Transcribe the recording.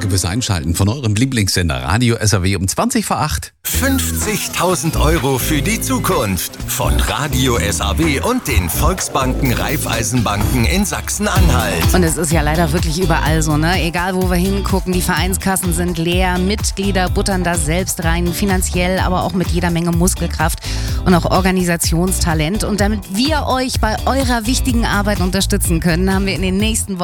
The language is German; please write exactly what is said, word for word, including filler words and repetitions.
Danke fürs Einschalten von eurem Lieblingssender Radio S R W um zwanzig vor acht. fünfzigtausend Euro für die Zukunft von Radio S R W und den Volksbanken Raiffeisenbanken in Sachsen-Anhalt. Und es ist ja leider wirklich überall so, ne? Egal wo wir hingucken, die Vereinskassen sind leer, Mitglieder buttern da selbst rein, finanziell, aber auch mit jeder Menge Muskelkraft und auch Organisationstalent. Und damit wir euch bei eurer wichtigen Arbeit unterstützen können, haben wir in den nächsten Wochen